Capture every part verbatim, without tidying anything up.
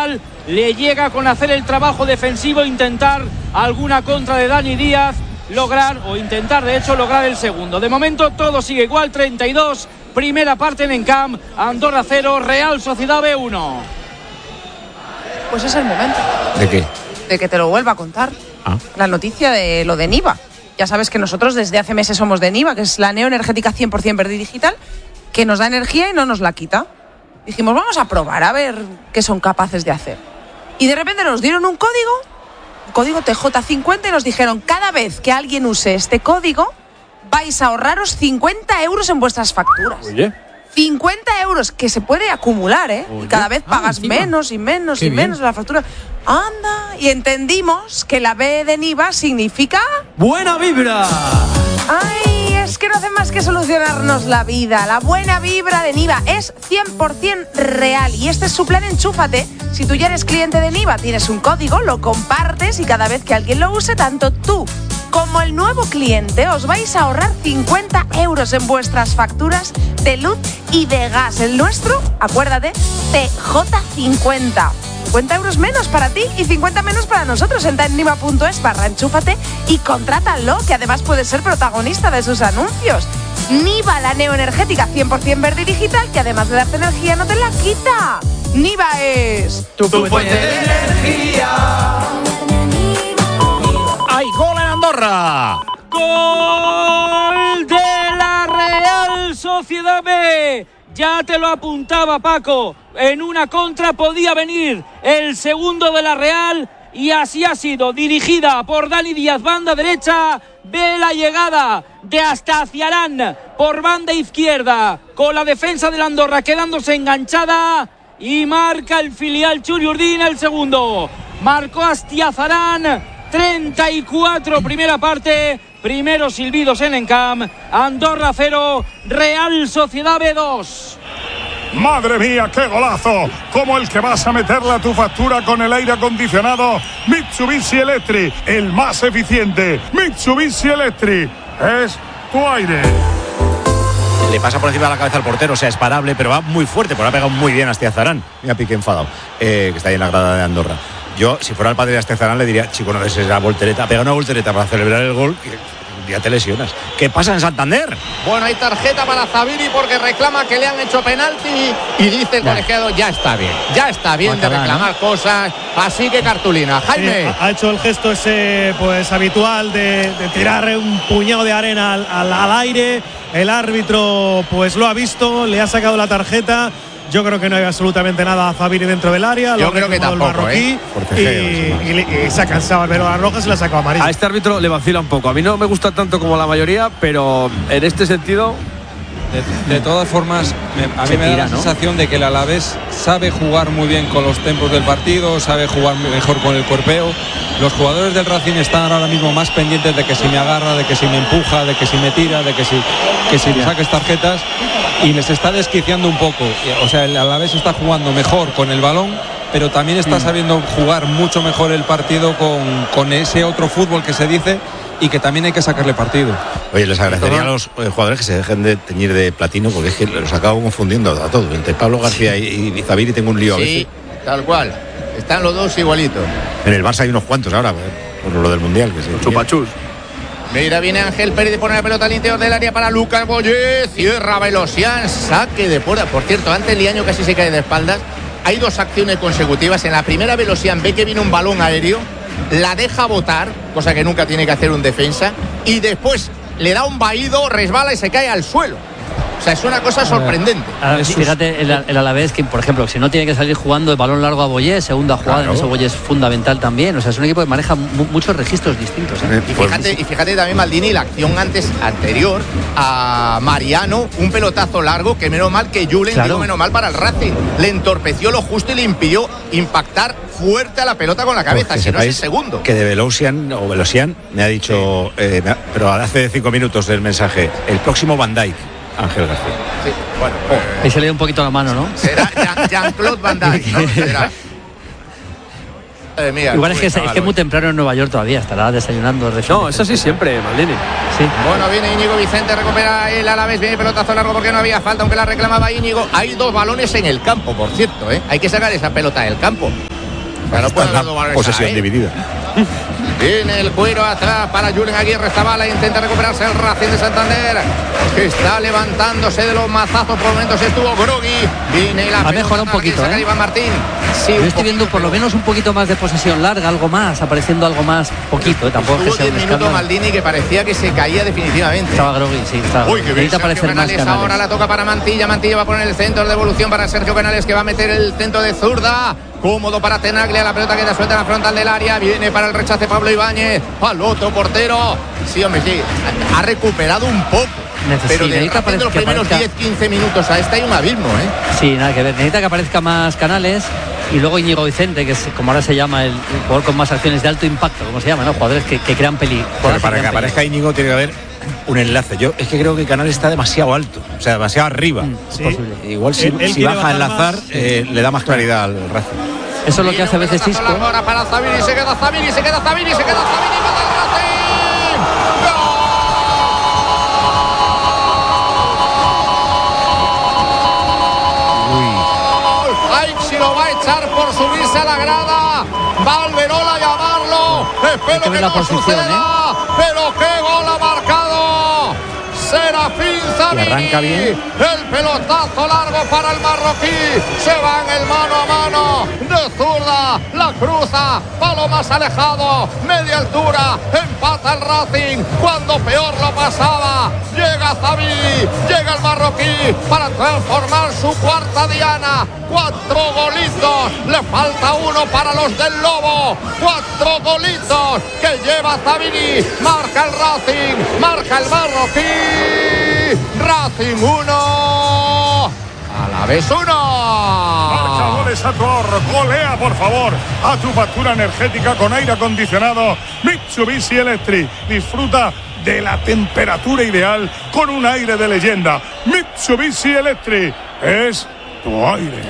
rival le llega con hacer el trabajo defensivo, intentar alguna contra de Dani Díaz, lograr o intentar de hecho lograr el segundo. De momento todo sigue igual, treinta y dos, primera parte en Encamp, Andorra cero, Real Sociedad B uno. Pues es el momento. ¿De qué? De que te lo vuelva a contar. Ah. La noticia de lo de Niva. Ya sabes que nosotros desde hace meses somos de Niva, que es la neoenergética cien por ciento verde y digital, que nos da energía y no nos la quita. Dijimos, vamos a probar a ver qué son capaces de hacer. Y de repente nos dieron un código, un código T J cincuenta, y nos dijeron, cada vez que alguien use este código, vais a ahorraros cincuenta euros en vuestras facturas. Oye. cincuenta euros, que se puede acumular, ¿eh? Oye. Y cada vez pagas ah, menos y menos Qué y bien. menos en la factura. Anda, y entendimos que la B de Niva significa... ¡Buena vibra! ¡Ay! Es que no hace más que solucionarnos la vida. La buena vibra de Niva es cien por ciento real. Y este es su plan Enchúfate. Si tú ya eres cliente de Niva, tienes un código, lo compartes y cada vez que alguien lo use, tanto tú como el nuevo cliente os vais a ahorrar cincuenta euros en vuestras facturas de luz y de gas. El nuestro, acuérdate, T J cincuenta. cincuenta euros menos para ti y cincuenta menos para nosotros. Entra en niva.es barra enchúfate y contrátalo, que además puedes ser protagonista de sus anuncios. Niva, la neoenergética cien por ciento verde y digital, que además de darte energía no te la quita. Niva es Tu, tu fuente de energía. ¡Hay gol en Andorra! ¡Gol de la Real Sociedad B! Ya te lo apuntaba Paco, en una contra podía venir el segundo de la Real y así ha sido, dirigida por Dani Díaz, banda derecha, ve la llegada de Astaciarán por banda izquierda, con la defensa de la Andorra quedándose enganchada y marca el filial Churi Urdin el segundo. Marcó Astiazarán, treinta y cuatro, primera parte. Primeros silbidos en Encamp. Andorra cero, Real Sociedad B dos. ¡Madre mía, qué golazo! Como el que vas a meterle a tu factura con el aire acondicionado Mitsubishi Electric, el más eficiente. Mitsubishi Electric es tu aire. Le pasa por encima de la cabeza al portero, o sea, es parable, pero va muy fuerte, porque ha pegado muy bien a Astiazarán. Mira, Piqué enfadado, eh, que está ahí en la grada de Andorra. Yo, si fuera el padre de Astiazarán, le diría, chico, no des esa voltereta, pega una voltereta para celebrar el gol, que ya te lesionas. ¿Qué pasa en Santander? Bueno, hay tarjeta para Zaviri porque reclama que le han hecho penalti y dice el Ya. colegiado, ya está bien, ya está bien de Catalán, reclamar ¿no? cosas, así que cartulina. Jaime. Sí, ha hecho el gesto ese pues habitual de, de tirar un puñado de arena al, al, al aire. El árbitro pues lo ha visto, le ha sacado la tarjeta. Yo creo que no hay absolutamente nada a Zaviri dentro del área. Yo lo ha creo que reclamado el tampoco, marroquí, ¿eh? Porque y, feo, y, le- y se ha cansado al ver la roja, se la ha sacado amarilla. A este árbitro le vacila un poco. A mí no me gusta tanto como la mayoría, pero en este sentido. De, de todas formas, me- a mí Se me da tira, la ¿no? sensación de que el Alavés sabe jugar muy bien con los tempos del partido, sabe jugar mejor con el cuerpeo. Los jugadores del Racing están ahora mismo más pendientes de que si me agarra, de que si me empuja, de que si me tira, de que si, que si le saques tarjetas, y les está desquiciando un poco. O sea, el Alavés está jugando mejor con el balón, pero también está sabiendo jugar mucho mejor el partido con, con ese otro fútbol que se dice y que también hay que sacarle partido. Oye, les agradecería a los eh, jugadores que se dejen de teñir de platino, porque es que los acabo confundiendo a todos. Entre Pablo García y, y Zaviri tengo un lío a Sí, veces. tal cual. Están los dos igualitos. En el Barça hay unos cuantos ahora, por lo del Mundial. Que se Chupachus. Mira, viene Ángel Pérez de poner la pelota al interior del área para Lucas Boyé. Cierra Velosian, saque de fuera. Por cierto, antes Liaño casi se cae de espaldas. Hay dos acciones consecutivas. En la primera, Velosian ve que viene un balón aéreo, la deja botar, cosa que nunca tiene que hacer un defensa, y después le da un vaído, resbala y se cae al suelo. O sea, es una cosa sorprendente. Ahora, fíjate, el, el Alavés, que por ejemplo, si no tiene que salir jugando el balón largo a Boyé, segunda jugada, Claro. en eso Boyé es fundamental también. O sea, es un equipo que maneja mu- muchos registros distintos, ¿eh? Y fíjate, y fíjate también, Maldini, la acción antes anterior a Mariano, un pelotazo largo que menos mal que Julen, Claro. digo menos mal para el Racing, le entorpeció lo justo y le impidió impactar fuerte a la pelota con la cabeza, Pues que si no es el sepáis segundo. que de Velosian o Velosian me ha dicho, eh, me ha- pero hace cinco minutos del mensaje, el próximo Van Dijk, Ángel García. Sí, bueno, pues, Ahí se le dio un poquito la mano, ¿no? será Jean- Jean-Claude Van Damme, ¿no? Será. Madre mía, Igual es que, es, chaval, es que es muy temprano en Nueva York todavía, estará desayunando recién. No, eso sí siempre, Maldini. Sí. Bueno, viene Íñigo Vicente, recupera el Alavés, viene pelotazo largo porque no había falta, aunque la reclamaba Íñigo. Hay dos balones en el campo, por cierto, ¿eh? Hay que sacar esa pelota del campo. Pero no puede haber dos balones posesión ahí. dividida. Viene el cuero atrás para Julen Aguirre Zabala. Intenta recuperarse el Racing de Santander, que está levantándose de los mazazos. Por momentos estuvo groggy. Viene la ha mejorado un poquito, ¿eh? Iván Martín. Sí, Yo estoy viendo por lo menos un poquito más de posesión larga, algo más, apareciendo algo más, poquito, ¿eh? Tampoco Estuvo que sea un diez minutos escándalo. Maldini, que parecía que se caía definitivamente. Estaba groggy, sí, estaba. Uy, qué bien. Necesita aparecer más Canales, Canales. ahora la toca para Mantilla. Mantilla va a poner el centro de devolución para Sergio Canales, que va a meter el centro de zurda. Cómodo para Tenaglia, la pelota queda suelta en la frontal del área. Viene para el rechace Pablo Ibáñez, al otro portero. Sí, hombre, sí, ha recuperado un poco. Necesita, pero de necesita Racing, los que primeros aparezca- diez quince minutos a este hay un abismo, ¿eh? Sí, nada que ver. Necesita que aparezca más Canales y luego Íñigo Vicente, que es como ahora se llama el, el jugador con más acciones de alto impacto, como se llama, ¿no? Jugadores que, que crean peligro. Pero para que aparezca Íñigo tiene que haber un enlace. Yo es que creo que Canales está demasiado alto, o sea, demasiado arriba. Mm, Sí. Igual si, Él- él si quiere baja a bajar enlazar, más. eh, le da más claridad al Racing. Eso es lo que hace a veces Pelotazo Isco. largo ahora para Zabini, se queda Zabini, se queda Zabini, se queda Zabini, mata el Racing. ¡Gol! Ay, si lo va a echar por subirse a la grada. Va Alberola a llamarlo. Espero que que, ver la no posición, suceda. Pero qué gol ha marcado Serafín Zabini. Y arranca bien. El pelotazo largo para el marroquí. Se va en el mano a mano de zurda. La cruza. Palo más alejado. Media altura. Empata el Racing cuando peor lo pasaba. Llega Zabini. Llega el marroquí para transformar su cuarta diana. Cuatro golitos. Le falta uno para los del Lobo. Cuatro golitos que lleva Zabini. Marca el Racing. Marca el marroquí. Racing uno, a la vez uno. Marcadores a tu ahorro, golea por favor a tu factura energética con aire acondicionado Mitsubishi Electric. Disfruta de la temperatura ideal con un aire de leyenda. Mitsubishi Electric es tu aire.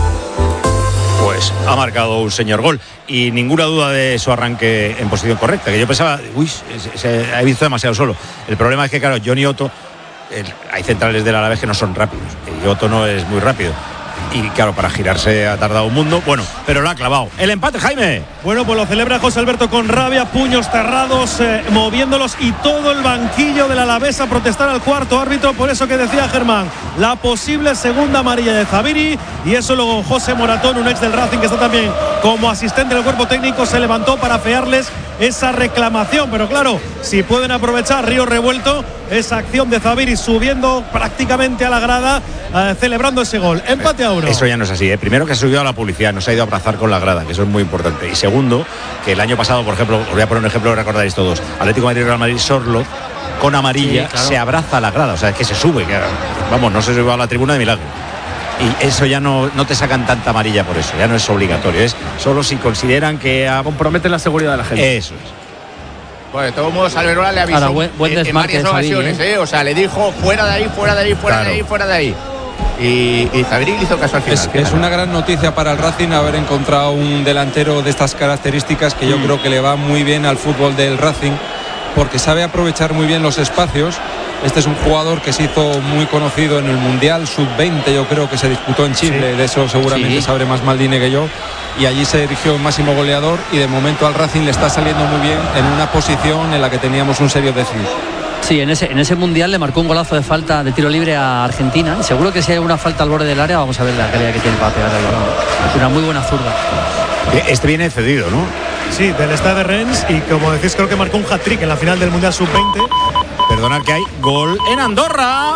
Pues ha marcado un señor gol y ninguna duda de su arranque en posición correcta, que yo pensaba, uy, se, se ha visto demasiado solo. El problema es que, claro, Johnny Otto, el, hay centrales del Alavés que no son rápidos y Otto no es muy rápido. Y claro, para girarse ha tardado un mundo. Bueno, pero lo ha clavado. El empate, Jaime. Bueno, pues lo celebra José Alberto con rabia, puños cerrados, eh, moviéndolos, y todo el banquillo del Alavés a protestar al cuarto árbitro. Por eso que decía Germán, la posible segunda amarilla de Zabiri, y eso luego José Moratón, un ex del Racing que está también como asistente del cuerpo técnico, se levantó para afearles esa reclamación. Pero claro, si pueden aprovechar Río Revuelto esa acción de Zabiri subiendo prácticamente a la grada, eh, celebrando ese gol. Empate a uno. Eso ya no es así, ¿eh? Primero, que ha subido a la publicidad, no se ha ido a abrazar con la grada, que eso es muy importante. Y segundo, que el año pasado, por ejemplo, os voy a poner un ejemplo que recordaréis todos, Atlético de Madrid, Real Madrid, Sorlo, con amarilla, Sí, claro. se abraza a la grada, o sea, es que se sube, que, vamos, no se sube a la tribuna de milagro. Y eso ya no, no te sacan tanta amarilla por eso, ya no es obligatorio, es solo si consideran que ha... Compromete la seguridad de la gente. Eso es. Bueno, de todos modos, Alberola le avisó Ahora, buen- buen en, en desmarque varias de Zabiri, ocasiones, ¿eh? ¿eh? O sea, le dijo fuera de ahí, fuera de ahí, fuera Claro. de ahí, fuera de ahí. Y, y Zabiri le hizo caso al final. Es, es una gran noticia para el Racing haber encontrado un delantero de estas características que yo Mm. creo que le va muy bien al fútbol del Racing, porque sabe aprovechar muy bien los espacios. Este es un jugador que se hizo muy conocido en el Mundial sub veinte, yo creo que se disputó en Chile, Sí. de eso seguramente Sí. sabré más Maldini que yo, y allí se dirigió el máximo goleador, y de momento al Racing le está saliendo muy bien en una posición en la que teníamos un serio déficit. Sí, en ese, en ese mundial le marcó un golazo de falta de tiro libre a Argentina. Y seguro que si hay una falta al borde del área, vamos a ver la calidad que tiene para pegar el balón. Es una muy buena zurda. Este viene cedido, ¿no? Sí, del Stade de Rennes, y como decís, creo que marcó un hat-trick en la final del Mundial sub veinte. Perdonad que hay gol en Andorra.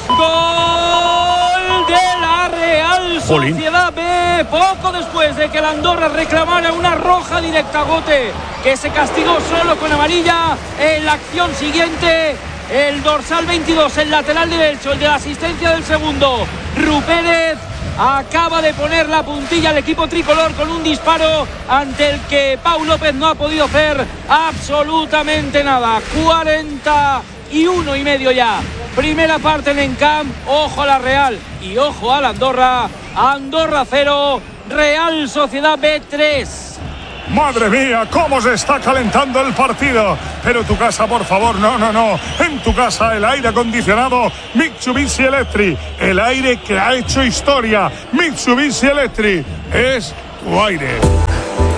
Gol de la Real Jolín. Sociedad B. Poco después de que la Andorra reclamara una roja directa a Gote, que se castigó solo con amarilla. En la acción siguiente, el dorsal veintidós, el lateral derecho, el de la asistencia del segundo, Rupérez, acaba de poner la puntilla al equipo tricolor con un disparo ante el que Pau López no ha podido hacer absolutamente nada. cuarenta y uno y medio ya. Primera parte en Encamp. Ojo a la Real y ojo a la Andorra. Andorra cero, Real Sociedad B tres. Madre mía, cómo se está calentando el partido. Pero tu casa, por favor, no, no, no. En tu casa el aire acondicionado Mitsubishi Electric. El aire que ha hecho historia. Mitsubishi Electric es tu aire.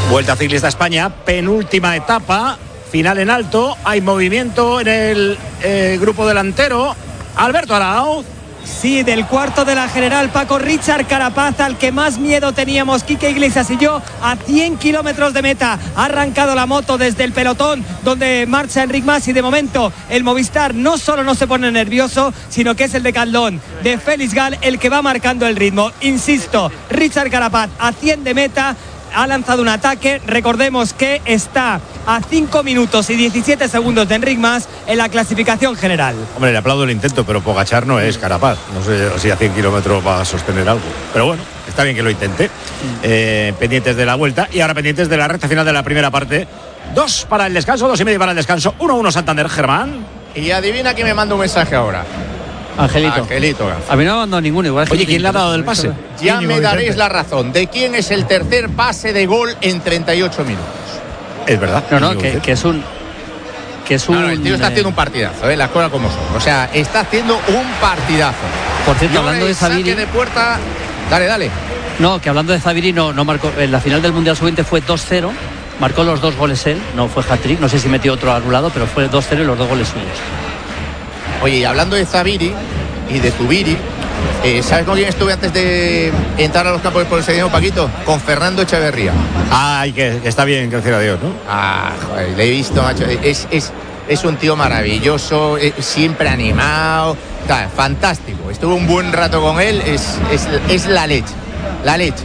Vuelta Ciclista España, penúltima etapa, final en alto, hay movimiento en el eh, grupo delantero. Alberto Arauz. Sí, del cuarto de la general, Paco, Richard Carapaz, al que más miedo teníamos Quique Iglesias y yo, a cien kilómetros de meta. Ha arrancado la moto desde el pelotón donde marcha Enric Mas, y de momento el Movistar no solo no se pone nervioso, sino que es el decathlon de Félix Gal el que va marcando el ritmo. Insisto, Richard Carapaz a cien de meta, ha lanzado un ataque. Recordemos que está a cinco minutos y diecisiete segundos de Enric Mas en la clasificación general. Hombre, le aplaudo el intento, pero Pogačar no es Carapaz. No sé si a cien kilómetros va a sostener algo. Pero bueno, está bien que lo intente. Eh, pendientes de la vuelta y ahora pendientes de la recta final de la primera parte. Dos para el descanso, dos y medio para el descanso. Uno, uno Santander, Germán. Y adivina quién me manda un mensaje ahora. Angelito. Angelito. A mí no me ha mandado ninguno. Igual. Oye, ¿quién le ha dado el pase? Ya me daréis la razón. ¿De quién es el tercer pase de gol en treinta y ocho minutos? Es verdad. No, no, que, que es un... Que es un no, no, el tío está haciendo un partidazo, ¿eh? Las cosas como son. O sea, está haciendo un partidazo. Por cierto, hablando de Zaviri... de puerta... Dale, dale. No, que hablando de Zaviri, no, no marcó... En la final del Mundial Sub veinte fue dos cero. Marcó los dos goles él. No fue hat-trick. No sé si metió otro anulado, pero fue dos cero y los dos goles suyos. Oye, y hablando de Zaviri y de Zubiri, eh, ¿sabes con quién estuve antes de entrar a los campos por el señor Paquito? Con Fernando Echeverría. Ay, que, que está bien, gracias a Dios, ¿no? Ah, joder, le he visto, macho. Es, es, es un tío maravilloso, eh, siempre animado, está, fantástico. Estuve un buen rato con él, es, es, es la leche, la leche.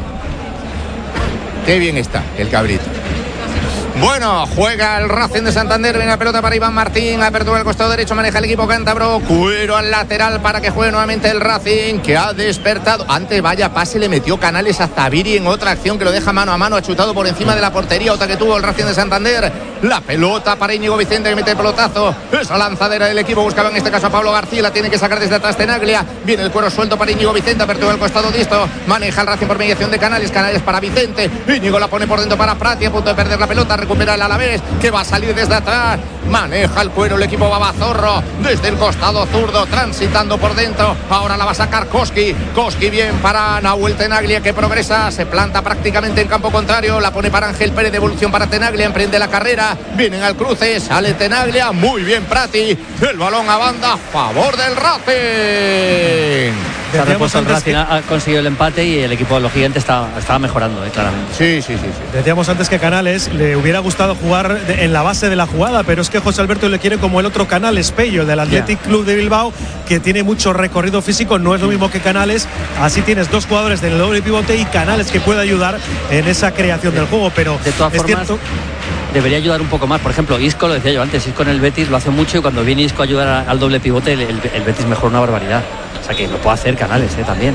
Qué bien está el cabrito. Bueno, juega el Racing de Santander, viene la pelota para Iván Martín, apertura al costado derecho, maneja el equipo cántabro, Cuero al lateral para que juegue nuevamente el Racing, que ha despertado. Antes, vaya pase, le metió Canales a Zaviri en otra acción que lo deja mano a mano, ha chutado por encima de la portería, otra que tuvo el Racing de Santander. La pelota para Íñigo Vicente, que mete el pelotazo, esa lanzadera del equipo, buscaba en este caso a Pablo García, la tiene que sacar desde atrás Tenaglia, viene el cuero suelto para Íñigo Vicente, apertura al costado disto, maneja el Racing por mediación de Canales, Canales para Vicente, Íñigo la pone por dentro para Prati, a punto de perder la pelota, recupera el Alavés, que va a salir desde atrás, maneja el cuero el equipo Babazorro, desde el costado zurdo, transitando por dentro, ahora la va a sacar Koski, Koski bien para Nahuel Tenaglia, que progresa, se planta prácticamente en campo contrario, la pone para Ángel Pérez, devolución para Tenaglia, emprende la carrera, vienen al cruce, sale Tenaglia, muy bien Prati, el balón a banda a favor del Racing. Se ha repuesto el Racing, que... ha conseguido el empate y el equipo de los gigantes estaba, estaba mejorando, eh, claramente. Sí, sí, sí, sí. Decíamos antes que Canales le hubiera gustado jugar de, en la base de la jugada, pero es que José Alberto le quiere como el otro Canales, Pello, del Athletic yeah. Club de Bilbao, que tiene mucho recorrido físico, no es lo mismo que Canales. Así tienes dos jugadores del doble pivote y Canales que puede ayudar en esa creación del juego, pero de todas es formas, cierto... debería ayudar un poco más. Por ejemplo, Isco, lo decía yo antes, Isco en el Betis lo hace mucho y cuando viene Isco a ayudar al doble pivote, el, el, el Betis mejora una barbaridad. O sea que lo puede hacer Canales, ¿eh? También.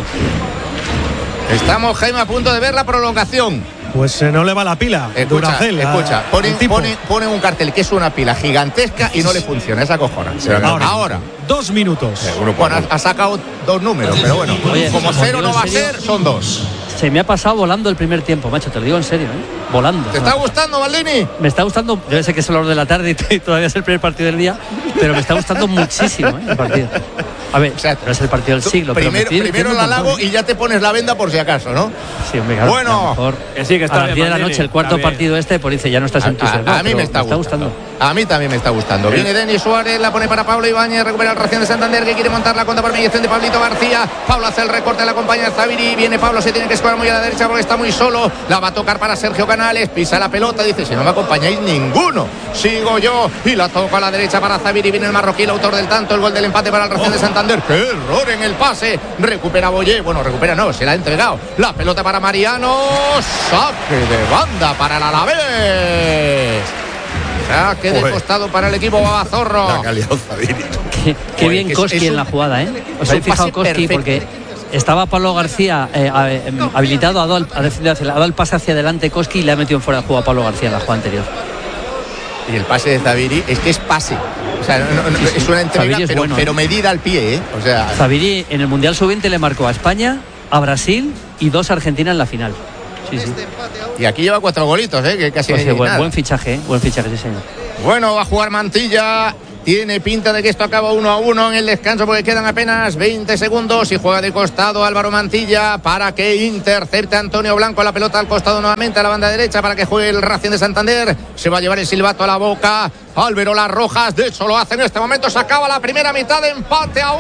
Estamos, Jaime, a punto de ver la prolongación. Pues eh, no le va la pila. Escucha, Duracell, escucha. Ponen, ponen, ponen un cartel que es una pila gigantesca y no le funciona. Esa cojona. Ahora, Ahora. Dos minutos. Eh, bueno, ha, ha sacado dos números, pero bueno. Oye, como cero no va a ser, son dos. Se me ha pasado volando el primer tiempo, macho, te lo digo en serio, ¿eh? Volando. ¿Te está gustando, Maldini? Me está gustando, debe ser que es la hora de la tarde y todavía es el primer partido del día, pero me está gustando muchísimo, ¿eh? El partido. A ver, o sea, no es el partido del siglo. Primero, pero primero el halago y ya te pones la venda por si acaso, ¿no? Sí, hombre, claro, bueno, mejor. Que sí, que está a las diez de la noche, el cuarto partido este, por dice, ya no estás a, entusiasmado. A, a mí me está, me está gustando. gustando. A mí también me está gustando. Viene Denis Suárez, la pone para Pablo Ibáñez, recupera el Racing de Santander, que quiere montar la contra por mediación de Pablito García. Pablo hace el recorte, la acompaña Zaviri. Viene Pablo, se tiene que escuadrar muy a la derecha porque está muy solo. La va a tocar para Sergio Canales, pisa la pelota, dice, si no me acompañáis ninguno, sigo yo. Y la toca a la derecha para Zaviri. Viene el marroquí, el autor del tanto, el gol del empate para el Racing de Santander. ¡Qué error en el pase! Recupera Boyé, bueno, recupera no, se la ha entregado. La pelota para Mariano, saque de banda para el Alavés. Saque de costado para el equipo Babazorro. La calidad Zaviri. Qué, qué bien Koski en la jugada, ¿eh? Os habéis fijado Koski porque estaba Pablo García eh, habilitado, ha dado, el, ha dado el pase hacia adelante Koski y le ha metido en fuera de juego a Pablo García en la jugada anterior. Y el pase de Zaviri es que es pase. O sea, no, no, sí, sí. es una entrega, es pero, bueno, pero medida al pie, ¿eh? O sea, Zaviri en el Mundial Sub veinte le marcó a España, a Brasil y dos a Argentina en la final. Sí, sí. Y aquí lleva cuatro golitos, ¿eh? Que casi pues sí, buen, nada. buen fichaje, ¿eh? Buen fichaje, sí, señor. Bueno, va a jugar Mantilla. Tiene pinta de que esto acaba uno a uno en el descanso porque quedan apenas veinte segundos y juega de costado Álvaro Mantilla para que intercepte Antonio Blanco la pelota al costado nuevamente a la banda derecha para que juegue el Racing de Santander. Se va a llevar el silbato a la boca Álvaro Las Rojas, de hecho lo hace en este momento. Se acaba la primera mitad de empate a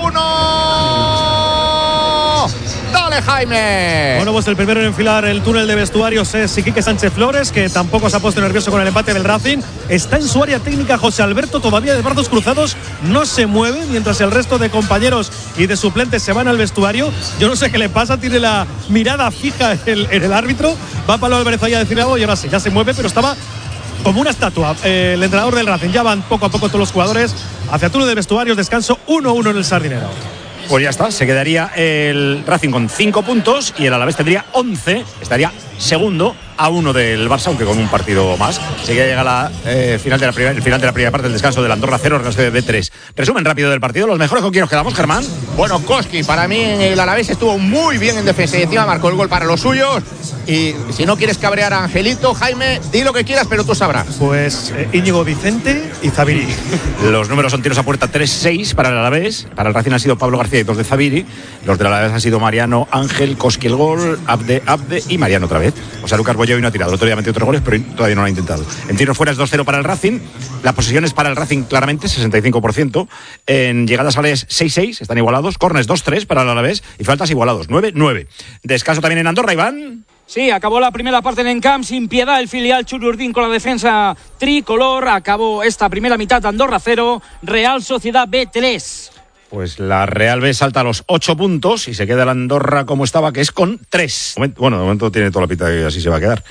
uno. ¡Dale, Jaime! Bueno, pues el primero en enfilar el túnel de vestuarios es Iquique Sánchez Flores, que tampoco se ha puesto nervioso con el empate del Racing. Está en su área técnica José Alberto, todavía de brazos cruzados, no se mueve, mientras el resto de compañeros y de suplentes se van al vestuario. Yo no sé qué le pasa, tiene la mirada fija en el, en el árbitro. Va Pablo Álvarez ahí a decir algo y ahora sí, ya se mueve, pero estaba como una estatua. Eh, el entrenador del Racing, ya van poco a poco todos los jugadores hacia túnel de vestuarios, descanso uno a uno en el Sardinero. Pues ya está, se quedaría el Racing con cinco puntos y el Alavés tendría once, estaría segundo a uno del Barça, aunque con un partido más. Así que llega la, eh, final de la primera, el final de la primera parte del descanso del Andorra cero, Real Sociedad B tres. Resumen rápido del partido, los mejores con quién nos quedamos, Germán. Bueno, Koski, para mí el Alavés estuvo muy bien en defensa y encima marcó el gol para los suyos. Y si no quieres cabrear a Angelito, Jaime, di lo que quieras, pero tú sabrás. Pues eh, Íñigo Vicente y Zabiri. Los números son tiros a puerta tres seis para el Alavés. Para el Racing han sido Pablo García y dos de Zabiri. Los del Alavés han sido Mariano, Ángel, Koski el gol, Abde, Abde y Mariano otra vez. O sea, Lucas Bolleo no ha tirado. El otro día metió otros goles, pero todavía no lo ha intentado. En tiros fuera es dos cero para el Racing. La posesión es para el Racing claramente, sesenta y cinco por ciento. En llegadas a área es seis seis, están igualados. Corners dos tres para el Alavés y faltas igualados, nueve nueve. Descanso también en Andorra, Iván. Sí, acabó la primera parte en Encamp, sin piedad el filial Chururdín con la defensa tricolor. Acabó esta primera mitad de Andorra cero, Real Sociedad B tres. Pues la Real B salta a los ocho puntos y se queda la Andorra como estaba, que es con tres. Bueno, de momento tiene toda la pinta de que así se va a quedar.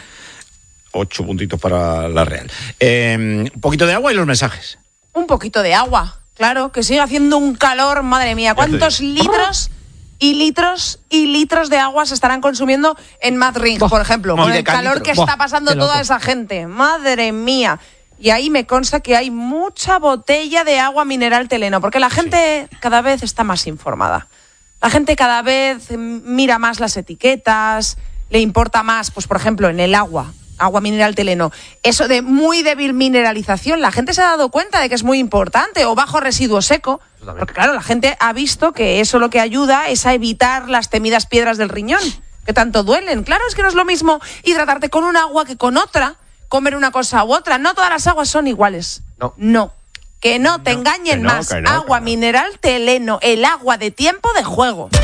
Ocho puntitos para la Real. Eh, un poquito de agua y los mensajes. Un poquito de agua, claro, que sigue haciendo un calor, madre mía. ¿Cuántos litros y litros y litros de agua se estarán consumiendo en Madrid, por ejemplo? Con el calor que está pasando toda esa gente. Madre mía. Y ahí me consta que hay mucha botella de agua mineral Teleno, porque la gente sí. cada vez está más informada. La gente cada vez mira más las etiquetas, le importa más, pues por ejemplo, en el agua, agua mineral Teleno, eso de muy débil mineralización, la gente se ha dado cuenta de que es muy importante, o bajo residuo seco, porque claro, la gente ha visto que eso lo que ayuda es a evitar las temidas piedras del riñón, que tanto duelen. Claro, es que no es lo mismo hidratarte con un agua que con otra, comer una cosa u otra. No todas las aguas son iguales. No. No. Que no te engañen no, más. No, agua mineral Teleno, el agua de tiempo de juego.